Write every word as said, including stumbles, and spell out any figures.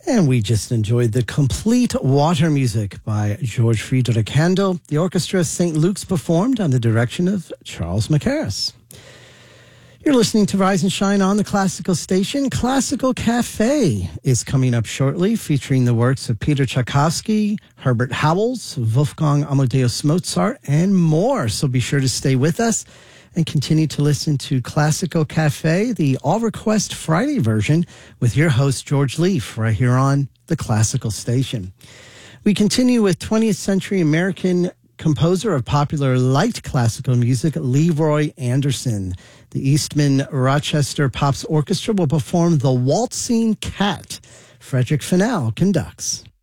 And we just enjoyed the complete water music by George Friedrich Handel. The Orchestra of Saint Luke's performed under the direction of Charles Mackerras. You're listening to Rise and Shine on the Classical Station. Classical Cafe is coming up shortly, featuring the works of Peter Tchaikovsky, Herbert Howells, Wolfgang Amadeus Mozart, and more. So be sure to stay with us and continue to listen to Classical Cafe, the All Request Friday version, with your host, George Leaf, right here on the Classical Station. We continue with twentieth century American composer of popular light classical music, Leroy Anderson. The Eastman Rochester Pops Orchestra will perform The Waltzing Cat. Frederick Fennell conducts.